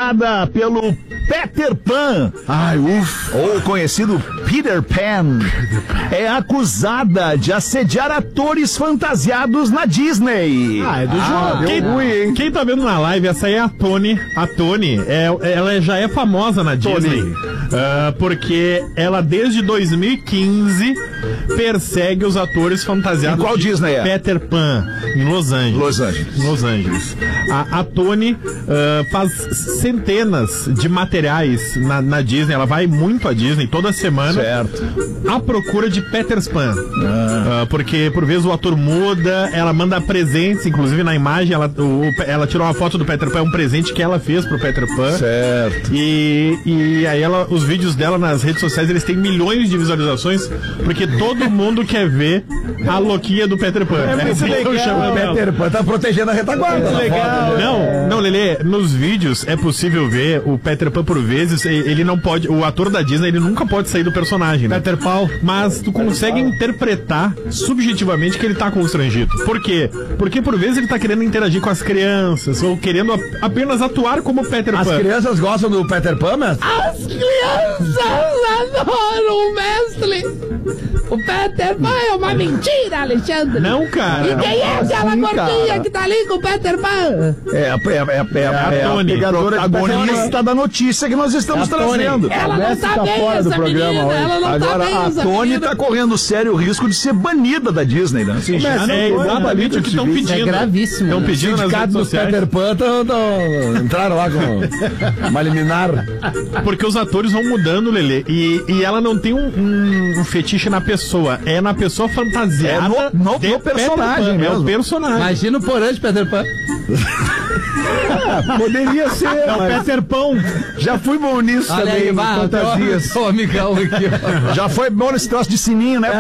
acusada pelo Peter Pan, ou conhecido Peter Pan, é acusada de assediar atores fantasiados na Disney. É do jogo. Quem tá vendo na live, essa aí é a Tony. A Tony, ela já é famosa na Disney, porque ela desde 2015 persegue os atores fantasiados. Em qual Disney é? Peter Pan, em Los Angeles. A Tony faz centenas de materiais na Disney. Ela vai muito à Disney toda semana, certo, à procura de Peter Pan. Porque por vezes o ator muda, ela manda presentes, inclusive na imagem ela tirou uma foto do Peter Pan, um presente que ela fez pro Peter Pan. Certo. E aí os vídeos dela nas redes sociais, eles têm milhões de visualizações, porque todo mundo quer ver a louquinha do Peter Pan. É muito legal. O Peter Pan tá protegendo a retaguarda. Legal. Não, Lelê, nos vídeos é possível ver o Peter Pan por vezes, ele não pode, o ator da Disney, ele nunca pode sair do personagem, né? Peter Pan. Mas tu consegue interpretar subjetivamente que ele tá constrangido. Por quê? Porque por vezes ele tá querendo interagir com as crianças, ou querendo apenas atuar como Peter Pan. As crianças gostam do Peter Pan, mestre? As crianças adoram o mestre. O Peter Pan é uma mentira, Alexandre. Não, cara. E quem é aquela gordinha que tá ali com o Peter Pan? É a Tony, protagonista da notícia que nós estamos trazendo. Ela não tá bem, fora do essa programa menina. hoje. Ela não Agora, tá bem, a essa Tony menina. tá correndo sério risco de ser banida da Disney, né? É exatamente o que estão pedindo. É gravíssimo. Estão né? pedindo nas redes Sindicato do sociais. Peter Pan entraram lá com uma liminar. Porque os atores vão mudando, Lelê. E ela não tem um fetiche na pessoa. É na pessoa fantasiada. É no de personagem Peter Pan. É mesmo. o personagem. Imagina o porão de Peter Pan. Poderia ser, É o mas Peter Pão. já fui bom nisso Olha também, aí, vai, fantasias. o amigão aqui, ó. Já foi bom nesse troço de sininho, né?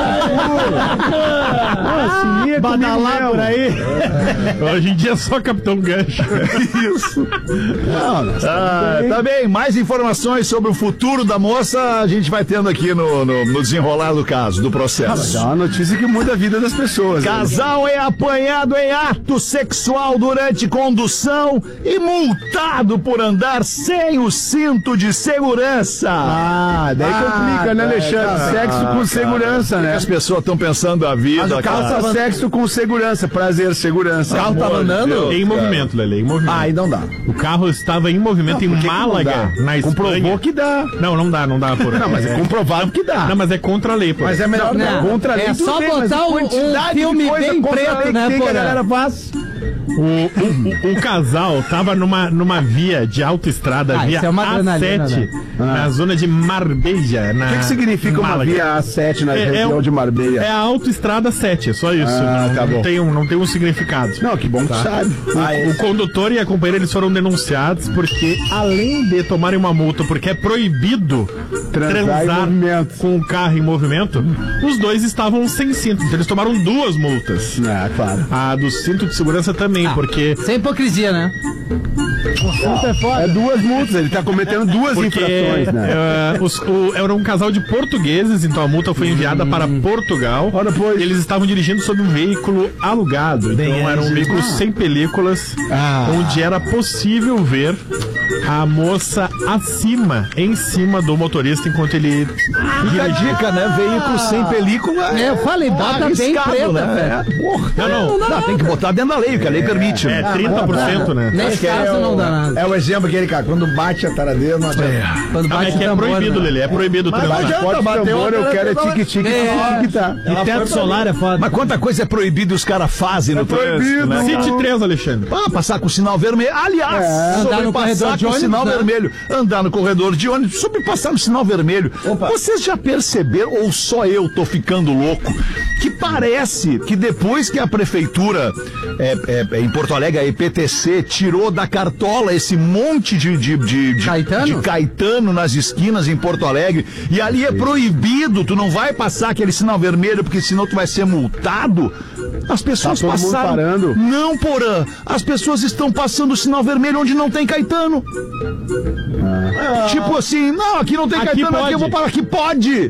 Badalar por aí. Hoje em dia é só Capitão Gancho. Isso. Tá bem, mais informações sobre o futuro da moça a gente vai tendo aqui no desenrolar do caso, do processo. É uma notícia que muda a vida das pessoas. Casal é apanhado em ato sexual durante condução e multado por andar sem o cinto de segurança. Daí complica, né, Alexandre? Sexo com segurança, né? As pessoas estão pensando a vida. Mas o carro tava sexo com segurança, prazer, segurança. O carro tava andando? Em movimento, Lelê, em movimento. Aí não dá. O carro estava em movimento em Málaga, na Espanha. Comprovou que dá. Não dá por. Não, mas é comprovado que dá. Não, mas é contra a lei, pô. Mas é melhor Não, contra a lei. é tudo só bem, mas botar a um quantidade de filme coisa bem contra a lei preto, que né, tem que a Porã? galera faz. O casal tava numa via de autoestrada, via isso é uma adrenalina, A7, né? na zona de Marbella. O que significa uma Málaga. via A7 na região de Marbella? É a autoestrada 7, é só isso. Tá bom. Não tem um significado. Não, que bom que sabe. O condutor e a companheira, eles foram denunciados porque, além de tomarem uma multa, porque é proibido Transar em movimento. com o carro em movimento, os dois estavam sem cinto. Então eles tomaram 2 multas. Claro. A do cinto de segurança também, porque... Sem hipocrisia, né? É 2 multas, ele tá cometendo 2 infrações, né? Era um casal de portugueses, então a multa foi enviada para Portugal. Ora, pois. Eles estavam dirigindo sob um veículo alugado. Então era um veículo sem películas, onde era possível ver a moça em cima do motorista, enquanto ele Fica a dica, né? Veículo sem película. Eu falei, bota bem preta, né? velho. Não, Tem que botar dentro da lei, que a lei permite. é 30%, né? Nesse caso não dá nada. É o exemplo aquele, cara, quando bate a taradeira, não adianta. Quando Não, é bate que é tambor, proibido, né? Lelê, é proibido Mas transar. não adianta, bateu tambor, eu quero tique-tique, tic-tic, E teto solar é foda. Mas quanta coisa é proibida e os caras fazem no trânsito, proibido, né? Cite 3, Alexandre. Passar com o sinal vermelho. Aliás, andar no corredor sobrepassar de com o ônibus, sinal né? vermelho. Andar no corredor de ônibus, sobrepassar no sinal vermelho. Vocês já perceberam, ou só eu tô ficando louco, que parece que depois que a prefeitura em Porto Alegre, a EPTC, tirou da cartola esse monte de Caetano nas esquinas em Porto Alegre, e ali é proibido, tu não vai passar aquele sinal vermelho, porque senão tu vai ser multado. As pessoas todo mundo passaram. parando. Não, Porã. As pessoas estão passando o sinal vermelho onde não tem Caetano. Tipo assim, não, aqui não tem Aqui Caetano, aqui pode. eu vou parar. Aqui pode.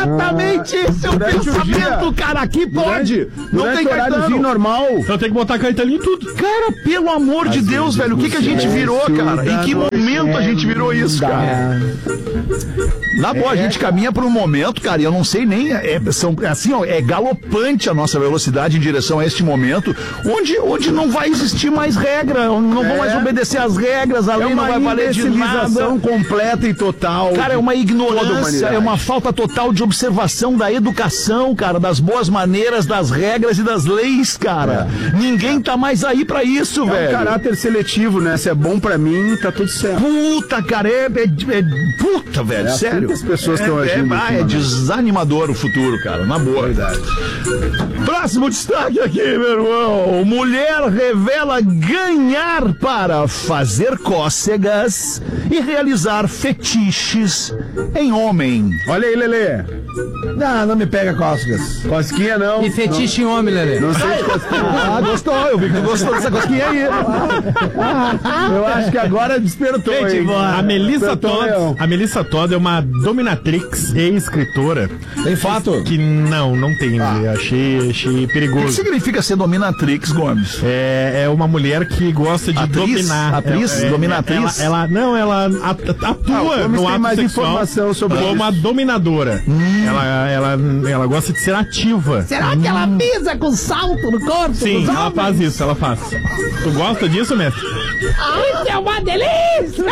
Exatamente esse é o Durante o pensamento, dia. cara. Aqui pode. Não tem Durante o horáriozinho Caetano. normal. Então tem que botar Caetano. ali em tudo. Cara, pelo amor de Deus, velho, o que a gente virou, cara? Em que momento a gente virou isso, cara? Na boa, a gente caminha por um momento, cara, e eu não sei nem, é galopante a nossa velocidade em direção a este momento, onde não vai existir mais regra, não vão mais obedecer as regras, a lei não vai valer de nada. Completa e total. Cara, é uma ignorância, é uma falta total de observação da educação, cara, das boas maneiras, das regras e das leis, cara. Ninguém tá mais aí pra isso, velho. É um caráter seletivo, né? Se é bom pra mim, tá tudo certo. Puta, cara, puta, velho, sério. As pessoas estão agindo. É desanimador o futuro, cara, na boa. Verdade. Próximo destaque aqui, meu irmão. Mulher revela ganhar para fazer cócegas e realizar fetiches em homem. Olha aí, Lelê. Não me pega cócegas. Cosquinha não. E fetiche em homem, Lelê. Não sei de cosquinha. Gostou, eu vi que tu gostou dessa cosquinha aí. Eu acho que agora despertou, hein? A Melissa Todd é uma dominatrix e escritora. Tem fato? Que não tem. Achei perigoso. O que significa ser dominatrix, Gomes? É uma mulher que gosta de dominar. Atriz? Dominatriz? Ela atua no ato mais sexual informação sobre como uma dominadora. Ela gosta de ser ativa. Será que ela pisa com salto no corpo? Sim, ela faz isso, ela faz. Tu gosta disso, mestre? Ai, é uma delícia!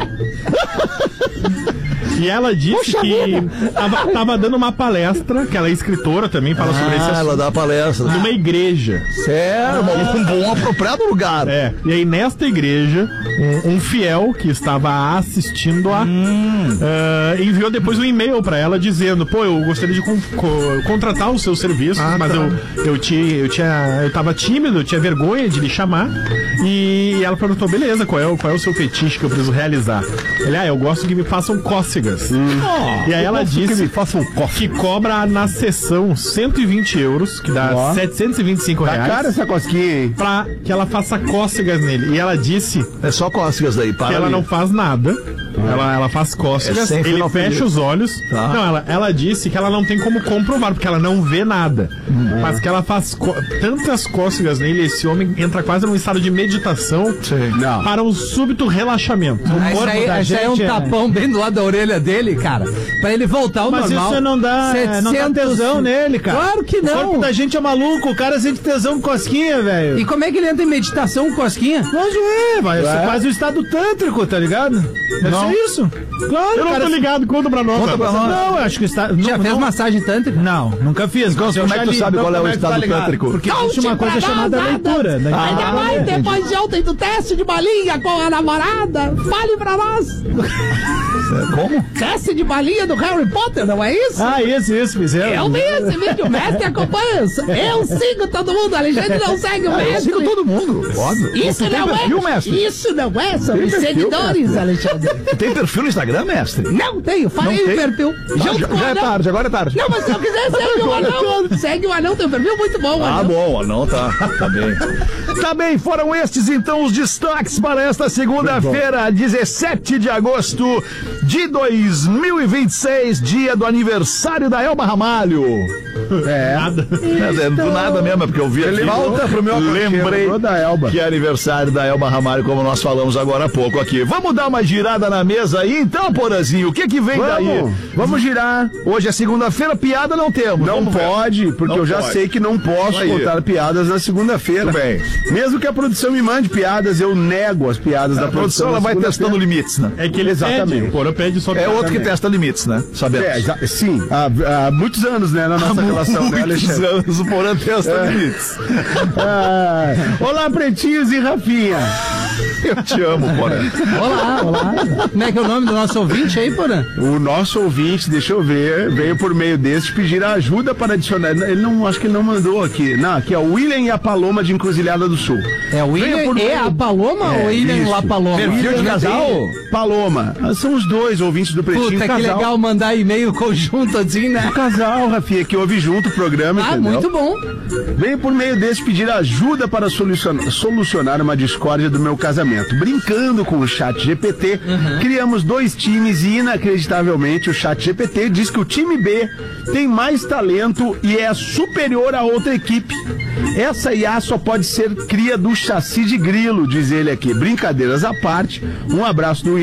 E ela disse que tava dando uma palestra, que ela é escritora também, fala sobre esse assunto. Ela dá palestra. Numa igreja. Sério, um bom apropriado lugar. E aí nesta igreja, um fiel que estava assistindo-a enviou depois um e-mail pra ela dizendo, eu gostaria de contratar os seus serviços, mas eu tava tímido, eu tinha vergonha de lhe chamar. E ela perguntou, beleza, qual é o seu fetiche que eu preciso realizar? Ele, eu gosto que me façam cócegas. E aí ela disse que cobra na sessão 120 euros, que dá 725 reais. Tá cara essa cosquinha, hein? Pra que ela faça cócegas nele. E ela disse... É só cócegas daí, para que ela não faz nada. Ela faz cócegas, ele fecha os olhos. Tá. Não, ela disse que ela não tem como comprovar, porque ela não vê nada. Mas que ela faz tantas cócegas nele, esse homem entra quase num estado de meditação para um súbito relaxamento. Isso aí é um tapão bem do lado da orelha dele, cara, pra ele voltar ao normal. Mas isso não dá tesão nele, cara. Claro que não. O corpo da gente é maluco, o cara sente tesão com cosquinha, velho. E como é que ele entra em meditação com cosquinha? Mas você faz o estado tântrico, tá ligado? Deve ser isso. Claro, eu não tô ligado, conta pra nós. Não, eu acho que está... Já fez massagem tântrica? Não, nunca fiz. Como é que tu sabe qual é o estado tântrico? Porque existe uma coisa chamada leitura. Ainda mais depois de ontem do teste de balinha com a namorada. Fale pra nós. Como? Teste de balinha do Harry Potter, não é isso? Isso, fizeram. Eu vi esse vídeo, o mestre acompanha. Eu sigo todo mundo, Alexandre não segue o mestre. Eu sigo todo mundo, óbvio. Isso não perfil, mestre? Isso não são os seguidores, mestre. Alexandre. Tem perfil no Instagram, mestre? Não tenho, falei o perfil. Já é tarde, agora é tarde. Não, mas se eu quiser, segue o anão. Segue o anão, tem um perfil muito bom, o anão. Bom, o anão tá bem. Tá bem, foram estes então os destaques para esta segunda-feira, 17 de agosto de 2026, dia do aniversário da Elba Ramalho. Do nada mesmo, é porque eu vi aqui. Volta pro meu lembrei da Elba. que é aniversário da Elba Ramalho, como nós falamos agora há pouco aqui. Vamos dar uma girada na mesa aí, então, Porazinho? O que vem daí? Vamos girar. Hoje é segunda-feira, piada não temos. Não pode, porque eu já sei que não posso contar piadas na segunda-feira. Bem. Mesmo que a produção me mande piadas, eu nego as piadas da produção. Ela vai testando limites, né? É que ele exatamente. pede só é outro que testa limites, né? Sabemos. Sim, há muitos anos, né, na nossa relação, né, Alexandre? Muitos anos o Porã testa limites. Olá, pretinhos e Rafinha. Eu te amo, Porã. Olá. Como é que é o nome do nosso ouvinte aí, Porã? O nosso ouvinte, deixa eu ver, veio por meio deste pedir ajuda para adicionar. Ele não, acho que ele não mandou aqui. Não, aqui é o William e a Paloma de Encruzilhada do Sul. É o William e a Paloma ou William e a Paloma? Perfil de casal? Paloma. São os dois ouvintes do Pretinho. Puta, casal. que legal mandar e-mail conjunto assim, né? Casal, Rafinha, que ouve junto o programa, entendeu? Muito bom. Veio por meio deste pedir ajuda para solucionar uma discórdia do meu casamento. momento. Brincando com o ChatGPT, criamos 2 times e, inacreditavelmente, o ChatGPT diz que o time B tem mais talento e é superior a outra equipe. Essa IA só pode ser cria do chassi de grilo, diz ele aqui. Brincadeiras à parte, um abraço do